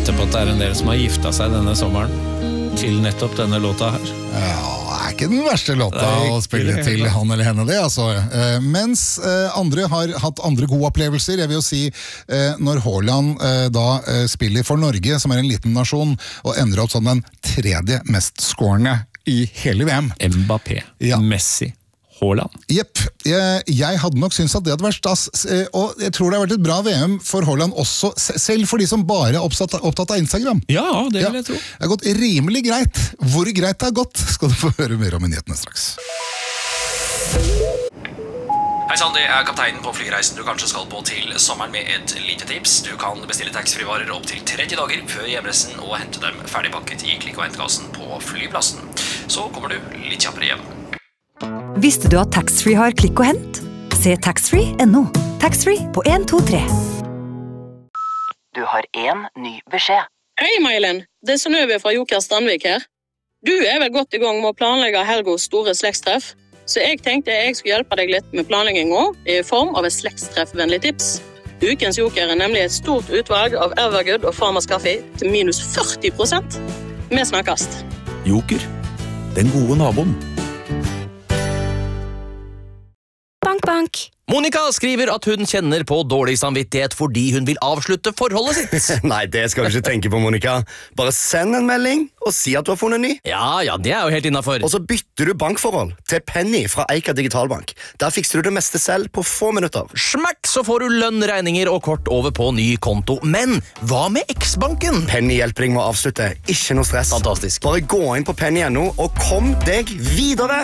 gjette på at det en del som har giftet seg denne sommeren til nettopp denne låta her. Ja, det ikke den verste låta å spille til han eller henne det, altså. Mens andre har hatt andre gode opplevelser, jeg vil jo si, når Haaland da spiller for Norge, som en liten nasjon, og ender opp som den tredje mest scorende i hele VM. Mbappé, Messi, Haaland. Jepp, jeg hadde nok syntes at det hadde vært stas, og jeg tror det har vært et bra VM for Haaland også, selv for de som bare er opptatt av Instagram. Ja, det vil jeg tro. Det har gått rimelig greit. Hvor greit det har gått, skal du få høre mer om i nyhetene straks. Hei Sandy, jeg kapteinen på flyreisen du kanskje skal på til sommeren med et lite tips. Du kan bestille taxfree-varer opp til 30 dager før hjemreisen og hente dem ferdigpakket i klikk- og hentkassen på flyplassen. Så kommer du litt kjappere hjem. Visste du at Taxfree har klikk og hent? Se taxfree.no. Taxfree på 1, 2, 3. Du har en ny beskjed. Hei Mailen, det Synnøve fra Joker Strandvik her. Du vel godt i gang med å planlegge Helgos store slektstreff, så jeg tenkte jeg skulle hjelpe deg litt med planleggingen i form av et slektstreffvennlig tips. Ukens Joker nemlig et stort utvalg av Evergood og Farmers Kaffe til minus 40%. Vi snakkes. Joker, den gode naboen. Bank, bank. Monica skriver at hun kjenner på dårlig samvittighet fordi hun vil avslutte forholdet sitt. Nei, det skal du ikke tenke på, Monica. Bare send en melding og si at du har funnet ny. Ja, det jo helt innenfor. Og så bytter du bankforhold til Penny fra Eika Digitalbank. Der fikser du det meste selv på få minutter. Smakk, så får du lønn, regninger og kort over på ny konto. Men hva med X-banken? Penny hjelper deg med å avslutte. Ikke noe stress. Fantastisk. Bare gå inn på penny.no og kom deg videre.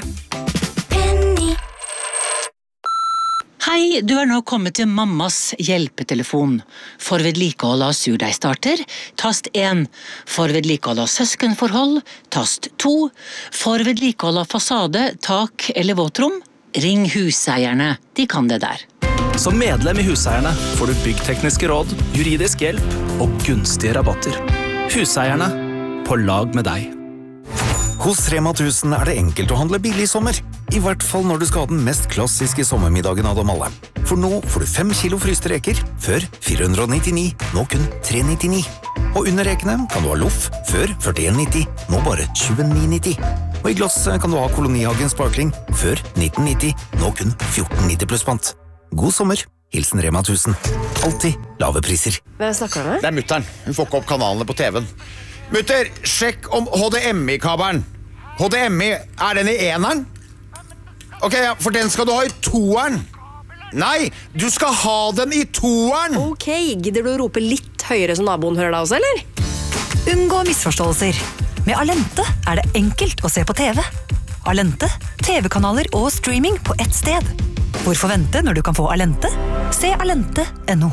Hei, du nå kommet til mammas hjelpetelefon. For vedlikehold av surdeigstarter, tast 1. For vedlikehold av søskenforhold, tast 2. For vedlikehold av fasade, tak eller våtrom, ring huseierne. De kan det der. Som medlem i Huseierne får du byggtekniske råd, juridisk hjelp og gunstige rabatter. Huseierne, på lag med deg. Hos Rema 1000 det enkelt å handle billig i sommer. I hvert fall når du skal ha den mest klassiske sommermiddagen av dem alle. For nå får du 5 kilo fryste reker, før 499, nå kun 399. Og under rekene kan du ha loff, før 41,90, nå bare 29,90. Og i glass kan du ha Kolonihagen Sparkling, før 1990, nå kun 14,90 pluss pant. God sommer, hilsen Rema 1000. Alltid lave priser. Hvem snakker du med? Det mutteren, hun får ikke opp kanalene på TV-en. Mutter, sjekk om HDMI-kabelen. HDMI, den i eneren? Ok, ja, for den skal du ha i toeren. Nei, du skal ha den i toeren. Ok, gidder du å rope litt høyere så naboen hører deg også, eller? Unngå misforståelser. Med Alente det enkelt å se på TV. Alente, TV-kanaler og streaming på ett sted. Hvorfor vente når du kan få Alente? Se alente.no.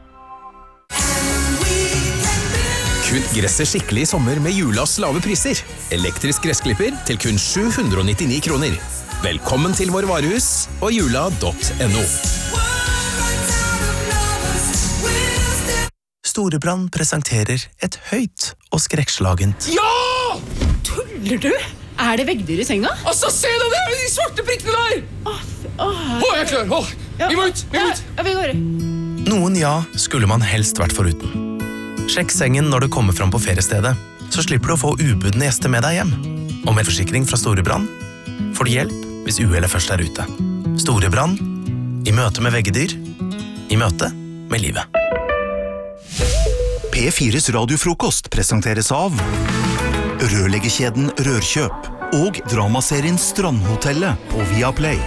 Kutt gresset skikkelig i sommer med Julas lave priser. Elektrisk gressklipper til kun 799 kroner. Velkommen til vår varehus og jula.no. Storebrand presenterer et høyt og skrekkslagent. Ja! Tuller du? Det veggdyr i senga? Altså, se deg der, de svarte prikkene der! Jeg er klar, vi må ut, Ja, vi går. Noen skulle man helst vært foruten. Sjekk sengen når du kommer fram på feriestedet, så slipper du å få ubudne gjester med deg hjem. Og med forsikring fra Storebrand får du hjelp hvis uhellet først ute. Storebrand, i møte med veggedyr, i møte med livet. P4s radiofrokost presenteres av rørleggerkjeden Rørkjøp og dramaserien Strandhotellet på Viaplay.